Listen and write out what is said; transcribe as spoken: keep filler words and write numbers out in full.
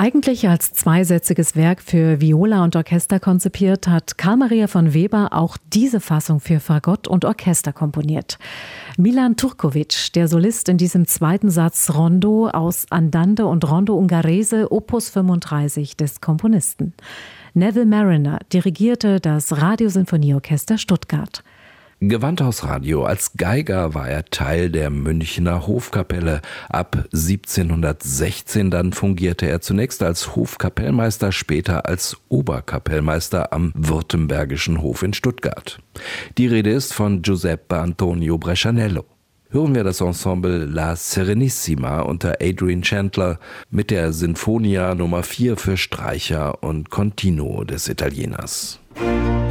Eigentlich als zweisätziges Werk für Viola und Orchester konzipiert, hat Carl Maria von Weber auch diese Fassung für Fagott und Orchester komponiert. Milan Turkovic, der Solist in diesem zweiten Satz Rondo aus Andante und Rondo Ungherese Opus fünfunddreißig des Komponisten. Neville Marriner dirigierte das Radiosinfonieorchester Stuttgart. Gewandhausradio. Als Geiger war er Teil der Münchner Hofkapelle. Ab siebzehnhundertsechzehn dann fungierte er zunächst als Hofkapellmeister, später als Oberkapellmeister am Württembergischen Hof in Stuttgart. Die Rede ist von Giuseppe Antonio Brescianello. Hören wir das Ensemble La Serenissima unter Adrian Chandler mit der Sinfonia Nummer vier für Streicher und Continuo des Italieners.